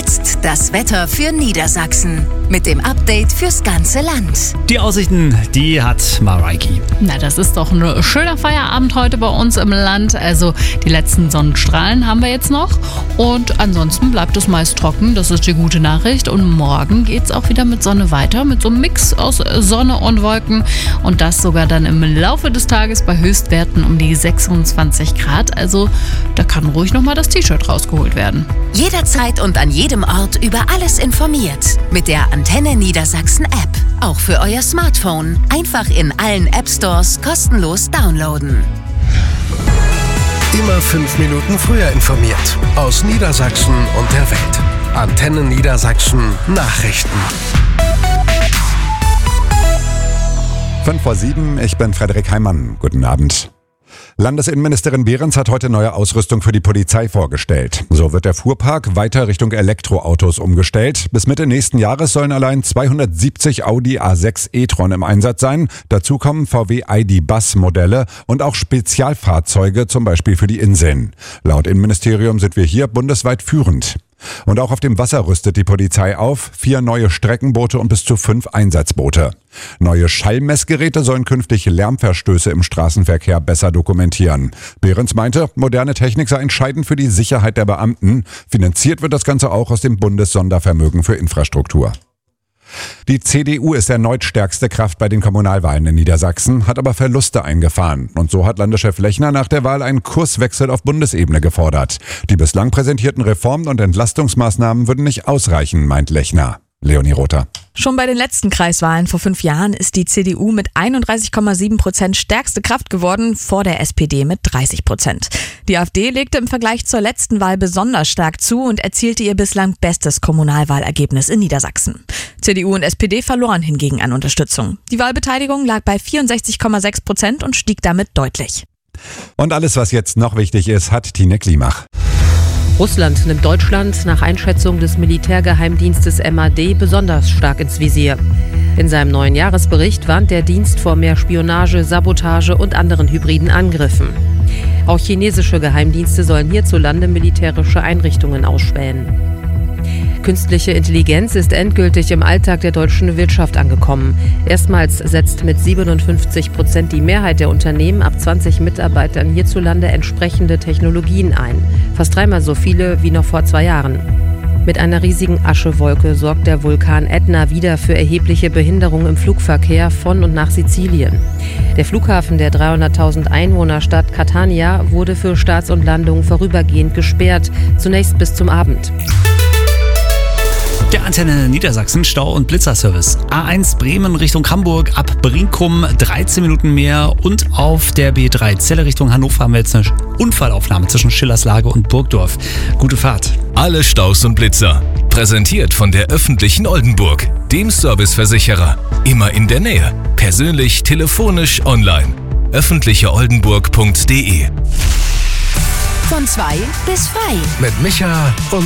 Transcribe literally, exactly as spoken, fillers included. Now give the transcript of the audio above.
Jetzt das Wetter für Niedersachsen mit dem Update fürs ganze Land. Die Aussichten, die hat Mareike. Na, das ist doch ein schöner Feierabend heute bei uns im Land. Also die letzten Sonnenstrahlen haben wir jetzt noch. Und ansonsten bleibt es meist trocken. Das ist die gute Nachricht. Und morgen geht es auch wieder mit Sonne weiter. Mit so einem Mix aus Sonne und Wolken. Und das sogar dann im Laufe des Tages bei Höchstwerten um die sechsundzwanzig Grad. Also da kann ruhig nochmal das T-Shirt rausgeholt werden. Jederzeit und an jedem Ort über alles informiert. Mit der Antenne Niedersachsen App. Auch für euer Smartphone. Einfach in allen App Stores kostenlos downloaden. Immer fünf Minuten früher informiert. Aus Niedersachsen und der Welt. Antenne Niedersachsen Nachrichten. Fünf vor sieben, ich bin Frederik Heimann. Guten Abend. Landesinnenministerin Behrens hat heute neue Ausrüstung für die Polizei vorgestellt. So wird der Fuhrpark weiter Richtung Elektroautos umgestellt. Bis Mitte nächsten Jahres sollen allein zweihundertsiebzig Audi A sechs e-tron im Einsatz sein. Dazu kommen V W I D Bus-Modelle und auch Spezialfahrzeuge, zum Beispiel für die Inseln. Laut Innenministerium sind wir hier bundesweit führend. Und auch auf dem Wasser rüstet die Polizei auf. Vier neue Streckenboote und bis zu fünf Einsatzboote. Neue Schallmessgeräte sollen künftig Lärmverstöße im Straßenverkehr besser dokumentieren. Behrens meinte, moderne Technik sei entscheidend für die Sicherheit der Beamten. Finanziert wird das Ganze auch aus dem Bundessondervermögen für Infrastruktur. Die C D U ist erneut stärkste Kraft bei den Kommunalwahlen in Niedersachsen, hat aber Verluste eingefahren. Und so hat Landeschef Lechner nach der Wahl einen Kurswechsel auf Bundesebene gefordert. Die bislang präsentierten Reformen und Entlastungsmaßnahmen würden nicht ausreichen, meint Lechner. Leonie Rother. Schon bei den letzten Kreiswahlen vor fünf Jahren ist die C D U mit einunddreißig Komma sieben Prozent stärkste Kraft geworden, vor der S P D mit dreißig Prozent. Die AfD legte im Vergleich zur letzten Wahl besonders stark zu und erzielte ihr bislang bestes Kommunalwahlergebnis in Niedersachsen. C D U und S P D verloren hingegen an Unterstützung. Die Wahlbeteiligung lag bei vierundsechzig Komma sechs Prozent und stieg damit deutlich. Und alles, was jetzt noch wichtig ist, hat Tine Klimach. Russland nimmt Deutschland nach Einschätzung des Militärgeheimdienstes M A D besonders stark ins Visier. In seinem neuen Jahresbericht warnt der Dienst vor mehr Spionage, Sabotage und anderen hybriden Angriffen. Auch chinesische Geheimdienste sollen hierzulande militärische Einrichtungen ausspähen. Künstliche Intelligenz ist endgültig im Alltag der deutschen Wirtschaft angekommen. Erstmals setzt mit siebenundfünfzig Prozent die Mehrheit der Unternehmen ab zwanzig Mitarbeitern hierzulande entsprechende Technologien ein. Fast dreimal so viele wie noch vor zwei Jahren. Mit einer riesigen Aschewolke sorgt der Vulkan Ätna wieder für erhebliche Behinderungen im Flugverkehr von und nach Sizilien. Der Flughafen der dreihunderttausend Einwohnerstadt Catania wurde für Starts und Landungen vorübergehend gesperrt, zunächst bis zum Abend. Der Antenne Niedersachsen Stau- und Blitzerservice. A eins Bremen Richtung Hamburg ab Brinkum dreizehn Minuten mehr und auf der B drei Celle Richtung Hannover haben wir jetzt eine Unfallaufnahme zwischen Schillerslage und Burgdorf. Gute Fahrt. Alle Staus und Blitzer. Präsentiert von der öffentlichen Oldenburg, dem Serviceversicherer. Immer in der Nähe. Persönlich, telefonisch, online. öffentliche oldenburg punkt de. Von zwei bis frei. Mit Micha und